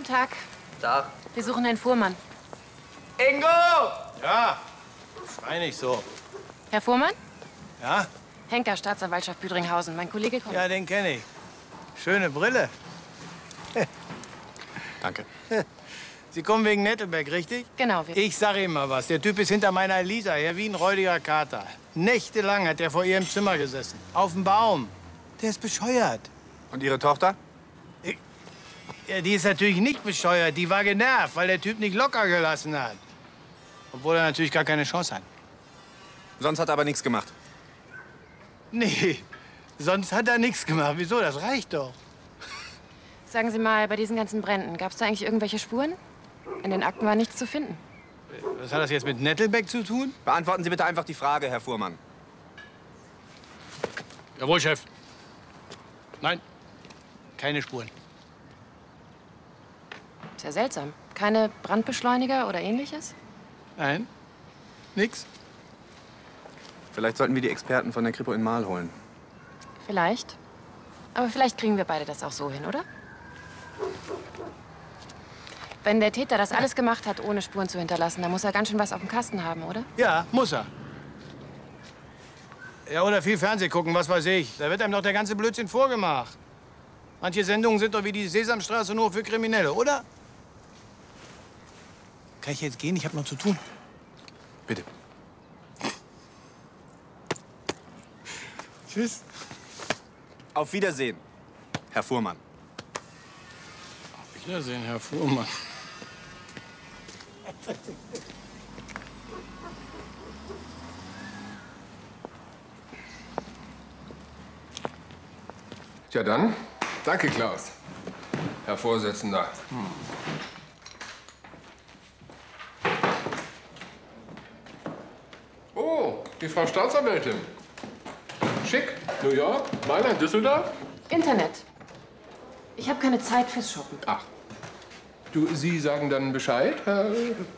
Tag. Tag. Wir suchen einen Fuhrmann. Ingo! Ja, schrei nicht so. Herr Fuhrmann? Ja? Henker, Staatsanwaltschaft Büdringhausen. Mein Kollege kommt. Ja, den kenne ich. Schöne Brille. Danke. Sie kommen wegen Nettelbeck, richtig? Genau. Ich sage Ihnen mal was. Der Typ ist hinter meiner Elisa her wie ein räudiger Kater. Nächtelang hat er vor ihrem Zimmer gesessen. Auf dem Baum. Der ist bescheuert. Und Ihre Tochter? Ja, die ist natürlich nicht bescheuert. Die war genervt, weil der Typ nicht locker gelassen hat. Obwohl er natürlich gar keine Chance hat. Sonst hat er aber nichts gemacht. Nee, sonst hat er nichts gemacht. Wieso? Das reicht doch. Sagen Sie mal, bei diesen ganzen Bränden, gab es da eigentlich irgendwelche Spuren? In den Akten war nichts zu finden. Was hat das jetzt mit Nettelbeck zu tun? Beantworten Sie bitte einfach die Frage, Herr Fuhrmann. Jawohl, Chef. Nein, keine Spuren. Ist ja seltsam. Keine Brandbeschleuniger oder ähnliches? Nein, nix. Vielleicht sollten wir die Experten von der Kripo in Mal holen. Vielleicht. Aber vielleicht kriegen wir beide das auch so hin, oder? Wenn der Täter das alles gemacht hat, ohne Spuren zu hinterlassen, dann muss er ganz schön was auf dem Kasten haben, oder? Ja, muss er. Ja, oder viel Fernsehen gucken, was weiß ich. Da wird einem doch der ganze Blödsinn vorgemacht. Manche Sendungen sind doch wie die Sesamstraße nur für Kriminelle, oder? Kann ich jetzt gehen? Ich habe noch zu tun. Bitte. Tschüss. Auf Wiedersehen, Herr Fuhrmann. Auf Wiedersehen, Herr Fuhrmann. Tja dann, danke Klaus, Herr Vorsitzender. Oh, die Frau Staatsanwältin. Schick, New York, Mailand, Düsseldorf? Internet. Ich habe keine Zeit fürs Shoppen. Ach, du, Sie sagen dann Bescheid, Herr...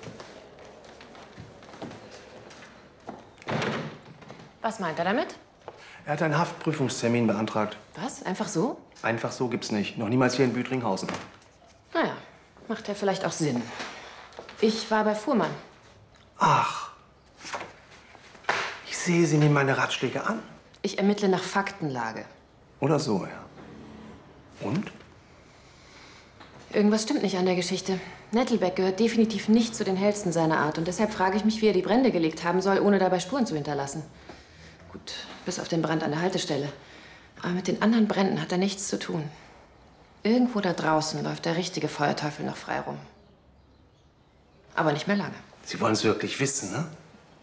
Was meint er damit? Er hat einen Haftprüfungstermin beantragt. Was? Einfach so? Einfach so gibt's nicht. Noch niemals hier in Büdringhausen. Naja, macht ja vielleicht auch Sinn. Ich war bei Fuhrmann. Ach. Ich sehe, Sie nehmen meine Ratschläge an. Ich ermittle nach Faktenlage. Oder so, ja. Und? Irgendwas stimmt nicht an der Geschichte. Nettelbeck gehört definitiv nicht zu den hellsten seiner Art. Und deshalb frage ich mich, wie er die Brände gelegt haben soll, ohne dabei Spuren zu hinterlassen. Gut, bis auf den Brand an der Haltestelle. Aber mit den anderen Bränden hat er nichts zu tun. Irgendwo da draußen läuft der richtige Feuerteufel noch frei rum. Aber nicht mehr lange. Sie wollen es wirklich wissen, ne?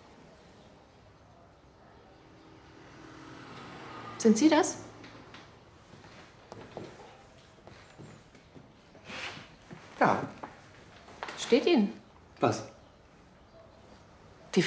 Sind Sie das? Ja. Steht Ihnen. Was?